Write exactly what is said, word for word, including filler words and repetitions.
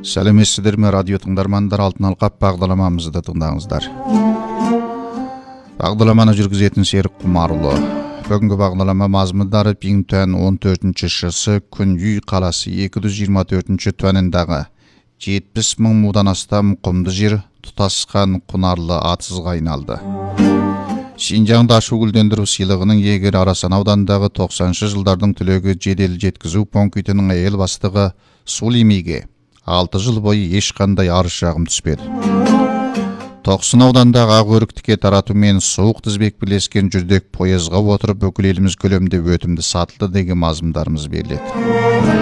Сәлеметсіздер ме, радио тыңдармандар, алтын алқап бағдарламамызды тыңдаңыздар. Бағдарламаны жүргізетін Серік Құмарұлы. Бүгінгі бағдарлама мазмұндары Бингтон он төртінші шысы Күнүй қаласы екі жүз жиырма төртінші төніндағы жетпіс мың мудан астам құмды жер тұтасқан құнарлы атсызға айналды. Шинжаңда ашу гүлдендіру сыйлығының иегері Арасан ауданындағы тоқсаныншы жылдардың түлегі жедел жеткізу пунктінің әйел бастығы Сулеймиге алты жыл бойы ешқандай арыз шағым түспеді. Тоқсын аудандағы Ақөріктіке таратумен суық тізбек бірлескен жүрдек поезға отырып бүкіл еліміз көлемінде өтімді сатылды деген мазмұндарымыз беріледі.